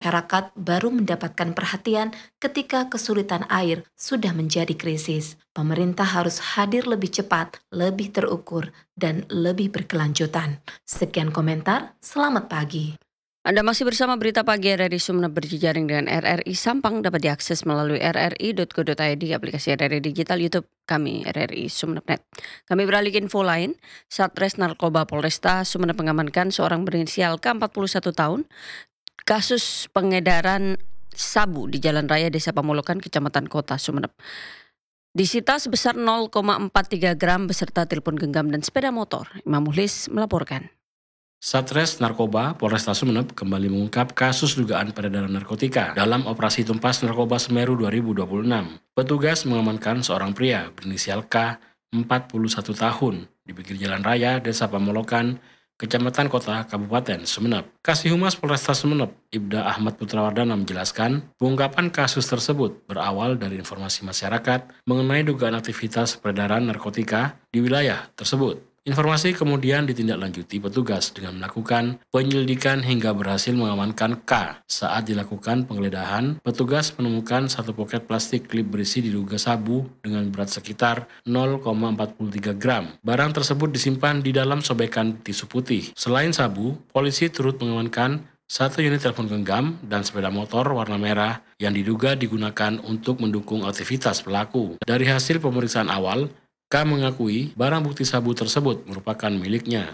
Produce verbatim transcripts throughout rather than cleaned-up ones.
masyarakat baru mendapatkan perhatian ketika kesulitan air sudah menjadi krisis. Pemerintah harus hadir lebih cepat, lebih terukur, dan lebih berkelanjutan. Sekian komentar, selamat pagi. Anda masih bersama Berita Pagi R R I Sumeneb berjejaring dengan R R I Sampang, dapat diakses melalui r r i dot co dot i d, aplikasi R R I Digital, YouTube kami R R I Sumeneb dot net. Kami beralih ke info lain. Satres Narkoba Polresta Sumeneb mengamankan seorang berinisial K empat puluh satu tahun kasus pengedaran sabu di Jalan Raya Desa Pamolokan, Kecamatan Kota Sumeneb. Disita sebesar nol koma empat tiga gram beserta telepon genggam dan sepeda motor. Imam Muhlis melaporkan. Satres Narkoba Polresta Sumeneb kembali mengungkap kasus dugaan peredaran narkotika dalam operasi Tumpas Narkoba Semeru dua ribu dua puluh enam. Petugas mengamankan seorang pria berinisial K, empat puluh satu tahun, di pinggir jalan raya Desa Pamolokan, Kecamatan Kota, Kabupaten Sumeneb. Kasih Humas Polresta Sumeneb, Ibda Ahmad Putrawardana menjelaskan, pengungkapan kasus tersebut berawal dari informasi masyarakat mengenai dugaan aktivitas peredaran narkotika di wilayah tersebut. Informasi kemudian ditindaklanjuti petugas dengan melakukan penyelidikan hingga berhasil mengamankan K. Saat dilakukan penggeledahan, petugas menemukan satu poket plastik klip berisi diduga sabu dengan berat sekitar nol koma empat tiga gram. Barang tersebut disimpan di dalam sobekan tisu putih. Selain sabu, polisi turut mengamankan satu unit telepon genggam dan sepeda motor warna merah yang diduga digunakan untuk mendukung aktivitas pelaku. Dari hasil pemeriksaan awal, K mengakui barang bukti sabu tersebut merupakan miliknya.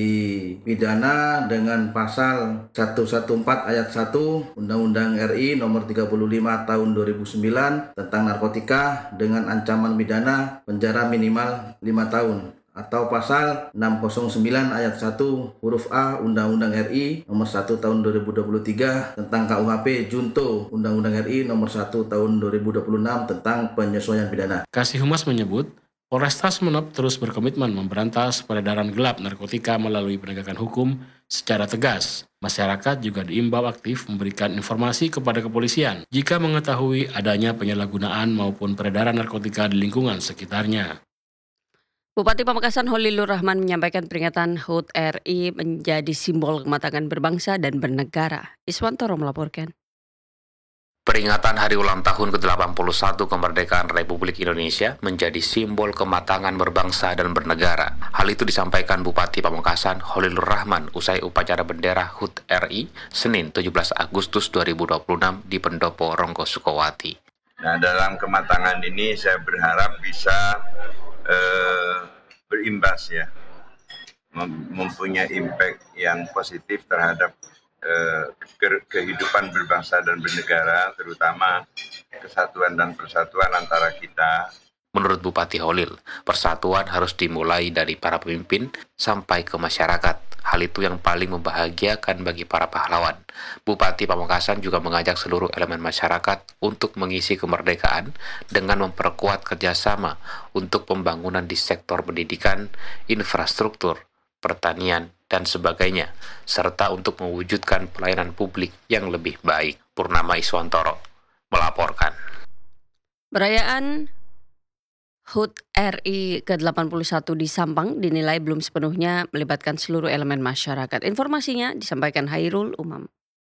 Dipidana dengan pasal seratus empat belas ayat satu Undang-Undang R I nomor tiga puluh lima tahun dua ribu sembilan tentang narkotika dengan ancaman pidana penjara minimal lima tahun. Atau pasal enam nol sembilan ayat satu huruf A Undang-Undang R I nomor satu tahun dua ribu dua puluh tiga tentang K U H P Junto Undang-Undang R I nomor satu tahun dua ribu dua puluh enam tentang penyesuaian pidana. Kasih Humas menyebut, Polresta Sumeneb terus berkomitmen memberantas peredaran gelap narkotika melalui penegakan hukum secara tegas. Masyarakat juga diimbau aktif memberikan informasi kepada kepolisian jika mengetahui adanya penyalahgunaan maupun peredaran narkotika di lingkungan sekitarnya. Bupati Pamekasan Holilur Rahman menyampaikan peringatan H U T R I menjadi simbol kematangan berbangsa dan bernegara. Iswantoro melaporkan. Peringatan hari ulang tahun ke delapan puluh satu kemerdekaan Republik Indonesia menjadi simbol kematangan berbangsa dan bernegara. Hal itu disampaikan Bupati Pamekasan Holilur Rahman usai upacara bendera H U T R I Senin tujuh belas Agustus dua ribu dua puluh enam di Pendopo Ronggo Sukowati. Nah, dalam kematangan ini saya berharap bisa eh, berimbas ya, mem- mempunyai impact yang positif terhadap Ke- kehidupan berbangsa dan bernegara, terutama kesatuan dan persatuan antara kita. Menurut Bupati Holil, persatuan harus dimulai dari para pemimpin sampai ke masyarakat. Hal itu yang paling membahagiakan bagi para pahlawan. Bupati Pamekasan juga mengajak seluruh elemen masyarakat untuk mengisi kemerdekaan dengan memperkuat kerjasama untuk pembangunan di sektor pendidikan, infrastruktur, pertanian, dan sebagainya, serta untuk mewujudkan pelayanan publik yang lebih baik. Purnama Iswantoro melaporkan. Perayaan H U T R I ke delapan puluh satu di Sampang dinilai belum sepenuhnya melibatkan seluruh elemen masyarakat. Informasinya disampaikan Hairul Umam.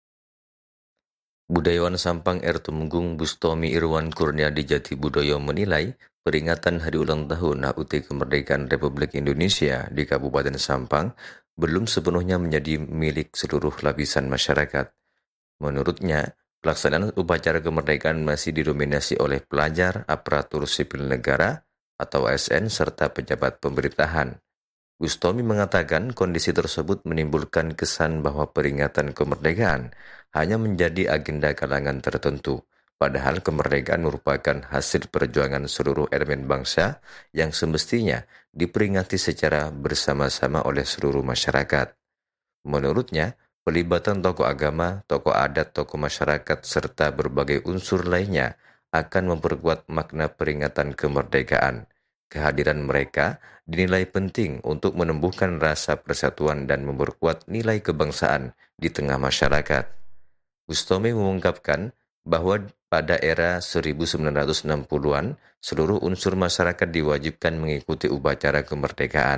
Budayawan Sampang R. Tumenggung Bustomi Irwan Kurniadi Jatibudoyo menilai peringatan hari ulang tahun H U T Kemerdekaan Republik Indonesia di Kabupaten Sampang belum sepenuhnya menjadi milik seluruh lapisan masyarakat. Menurutnya, pelaksanaan upacara kemerdekaan masih didominasi oleh pelajar, aparatur sipil negara atau A S N, serta pejabat pemerintahan. Bustomi mengatakan kondisi tersebut menimbulkan kesan bahwa peringatan kemerdekaan hanya menjadi agenda kalangan tertentu, padahal kemerdekaan merupakan hasil perjuangan seluruh elemen bangsa yang semestinya diperingati secara bersama-sama oleh seluruh masyarakat. Menurutnya, pelibatan tokoh agama, tokoh adat, tokoh masyarakat, serta berbagai unsur lainnya akan memperkuat makna peringatan kemerdekaan. Kehadiran mereka dinilai penting untuk menumbuhkan rasa persatuan dan memperkuat nilai kebangsaan di tengah masyarakat. Bustomi mengungkapkan bahwa pada era seribu sembilan ratus enam puluhan, seluruh unsur masyarakat diwajibkan mengikuti upacara kemerdekaan.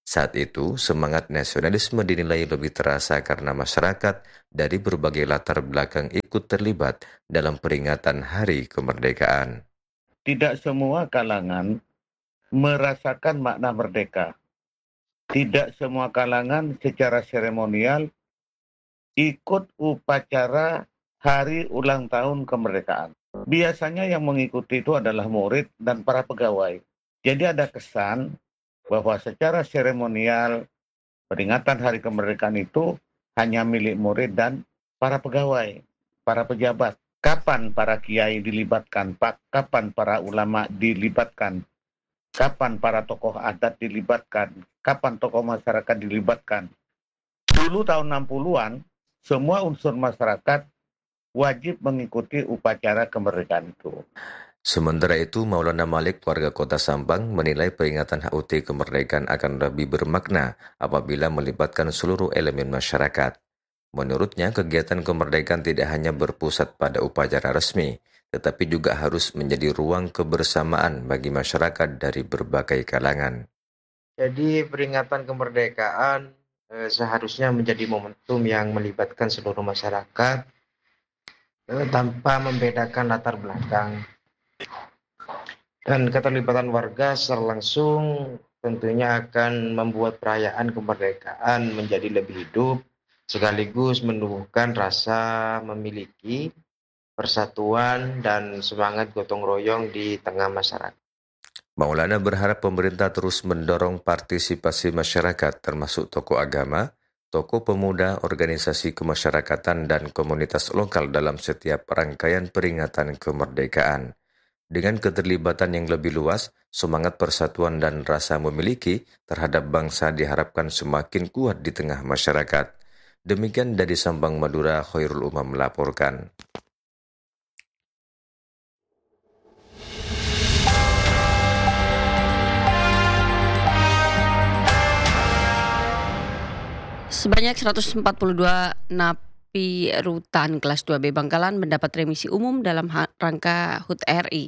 Saat itu, semangat nasionalisme dinilai lebih terasa karena masyarakat dari berbagai latar belakang ikut terlibat dalam peringatan Hari Kemerdekaan. Tidak semua kalangan merasakan makna merdeka. Tidak semua kalangan secara seremonial ikut upacara hari ulang tahun kemerdekaan. Biasanya yang mengikuti itu adalah murid dan para pegawai. Jadi ada kesan bahwa secara seremonial peringatan hari kemerdekaan itu hanya milik murid dan para pegawai, para pejabat. Kapan para kiai dilibatkan, Pak? Kapan para ulama dilibatkan? Kapan para tokoh adat dilibatkan? Kapan tokoh masyarakat dilibatkan? Dulu tahun enam puluhan, semua unsur masyarakat wajib mengikuti upacara kemerdekaan itu. Sementara itu, Maulana Malik, warga kota Sampang, menilai peringatan H U T kemerdekaan akan lebih bermakna apabila melibatkan seluruh elemen masyarakat. Menurutnya, kegiatan kemerdekaan tidak hanya berpusat pada upacara resmi, tetapi juga harus menjadi ruang kebersamaan bagi masyarakat dari berbagai kalangan. Jadi peringatan kemerdekaan eh, seharusnya menjadi momentum yang melibatkan seluruh masyarakat eh, tanpa membedakan latar belakang. Dan keterlibatan warga secara langsung tentunya akan membuat perayaan kemerdekaan menjadi lebih hidup, sekaligus menumbuhkan rasa memiliki, persatuan, dan semangat gotong royong di tengah masyarakat. Maulana berharap pemerintah terus mendorong partisipasi masyarakat termasuk tokoh agama, tokoh pemuda, organisasi kemasyarakatan, dan komunitas lokal dalam setiap rangkaian peringatan kemerdekaan. Dengan keterlibatan yang lebih luas, semangat persatuan dan rasa memiliki terhadap bangsa diharapkan semakin kuat di tengah masyarakat. Demikian dari Sampang, Madura, Khairul Umam melaporkan. Sebanyak seratus empat puluh dua napi rutan kelas dua B Bangkalan mendapat remisi umum dalam ha- rangka H U T R I.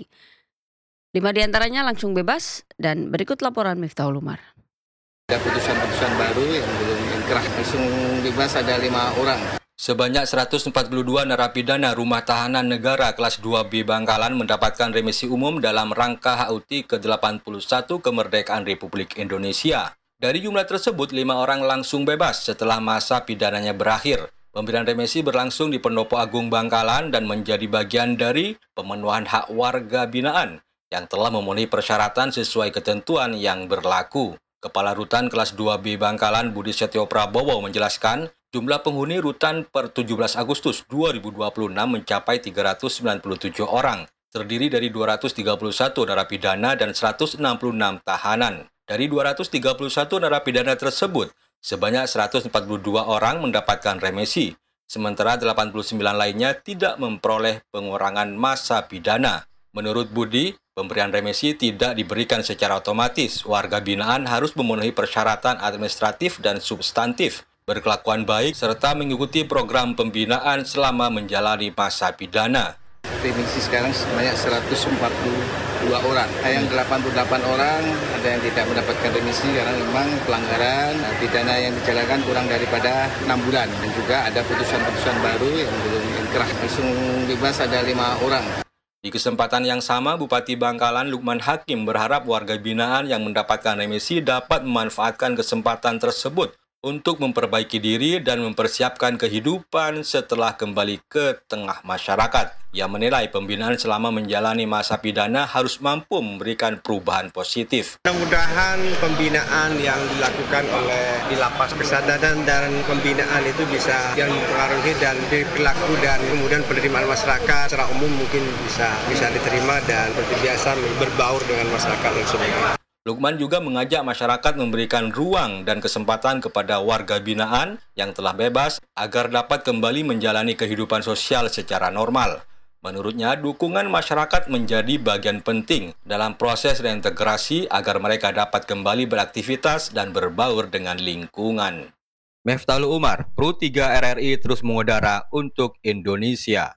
Lima diantaranya langsung bebas dan berikut laporan Miftahul Umar. Ada putusan-putusan baru yang belum inkrah, langsung bebas ada lima orang. Sebanyak seratus empat puluh dua narapidana rumah tahanan negara kelas dua B Bangkalan mendapatkan remisi umum dalam rangka H U T ke delapan puluh satu Kemerdekaan Republik Indonesia. Dari jumlah tersebut, lima orang langsung bebas setelah masa pidananya berakhir. Pemberian remisi berlangsung di Pendopo Agung Bangkalan dan menjadi bagian dari pemenuhan hak warga binaan yang telah memenuhi persyaratan sesuai ketentuan yang berlaku. Kepala Rutan kelas dua B Bangkalan Budi Setio Prabowo menjelaskan, jumlah penghuni rutan per tujuh belas Agustus dua ribu dua puluh enam mencapai tiga ratus sembilan puluh tujuh orang, terdiri dari dua ratus tiga puluh satu narapidana dan seratus enam puluh enam tahanan. Dari dua ratus tiga puluh satu narapidana tersebut, sebanyak seratus empat puluh dua orang mendapatkan remisi, sementara delapan puluh sembilan lainnya tidak memperoleh pengurangan masa pidana. Menurut Budi, pemberian remisi tidak diberikan secara otomatis. Warga binaan harus memenuhi persyaratan administratif dan substantif, berkelakuan baik, serta mengikuti program pembinaan selama menjalani masa pidana. Remisi sekarang sebanyak seratus empat puluh dua orang. Yang delapan puluh delapan orang ada yang tidak mendapatkan remisi karena memang pelanggaran pidana yang dijalankan kurang daripada enam bulan. Dan juga ada putusan-putusan baru yang belum inkrah. Langsung bebas ada lima orang. Di kesempatan yang sama, Bupati Bangkalan Lukman Hakim berharap warga binaan yang mendapatkan remisi dapat memanfaatkan kesempatan tersebut untuk memperbaiki diri dan mempersiapkan kehidupan setelah kembali ke tengah masyarakat. Ia menilai pembinaan selama menjalani masa pidana harus mampu memberikan perubahan positif. Mudah-mudahan pembinaan yang dilakukan oleh di lapas kesadaran dan pembinaan itu bisa yang mempengaruhi dan perilaku dan kemudian penerimaan masyarakat secara umum mungkin bisa bisa diterima dan seperti biasa berbaur dengan masyarakat yang sebelumnya. Lukman juga mengajak masyarakat memberikan ruang dan kesempatan kepada warga binaan yang telah bebas agar dapat kembali menjalani kehidupan sosial secara normal. Menurutnya, dukungan masyarakat menjadi bagian penting dalam proses reintegrasi agar mereka dapat kembali beraktivitas dan berbaur dengan lingkungan. Miftahul Umar, Pro tiga R R I terus mengudara untuk Indonesia.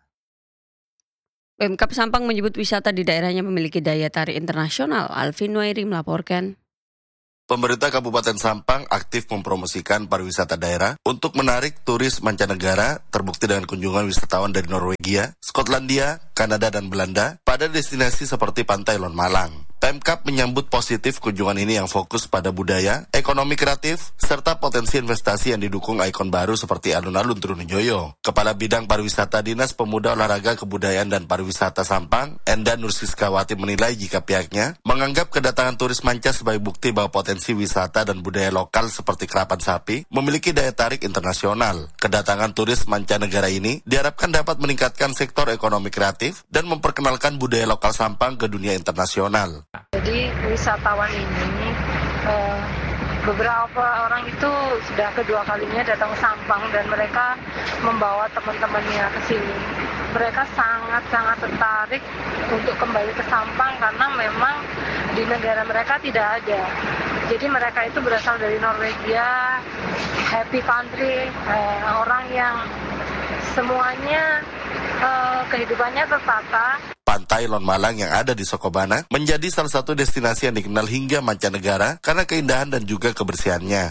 Pemkab Sampang menyebut wisata di daerahnya memiliki daya tarik internasional. Alvin Wairi melaporkan. Pemerintah Kabupaten Sampang aktif mempromosikan pariwisata daerah untuk menarik turis mancanegara, terbukti dengan kunjungan wisatawan dari Norwegia, Skotlandia, Kanada, dan Belanda pada destinasi seperti Pantai Lon Malang. Pemkab menyambut positif kunjungan ini yang fokus pada budaya, ekonomi kreatif, serta potensi investasi yang didukung ikon baru seperti alun-alun Trunojoyo. Kepala Bidang Pariwisata Dinas Pemuda Olahraga Kebudayaan dan Pariwisata Sampang, Enda Nursiskawati menilai jika pihaknya menganggap kedatangan turis manca sebagai bukti bahwa potensi wisata dan budaya lokal seperti kerapan sapi memiliki daya tarik internasional. Kedatangan turis mancanegara ini diharapkan dapat meningkatkan sektor ekonomi kreatif dan memperkenalkan budaya lokal Sampang ke dunia internasional. Jadi wisatawan ini eh, beberapa orang itu sudah kedua kalinya datang ke Sampang dan mereka membawa teman-temannya ke sini. Mereka sangat-sangat tertarik untuk kembali ke Sampang karena memang di negara mereka tidak ada. Jadi mereka itu berasal dari Norwegia, happy country, eh, orang yang semuanya eh, kehidupannya tertata. Pantai Lon Malang yang ada di Sokobana menjadi salah satu destinasi yang dikenal hingga mancanegara karena keindahan dan juga kebersihannya.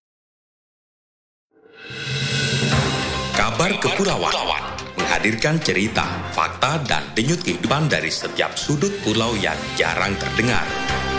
Kabar Kepulauan menghadirkan cerita, fakta, dan denyut kehidupan dari setiap sudut pulau yang jarang terdengar.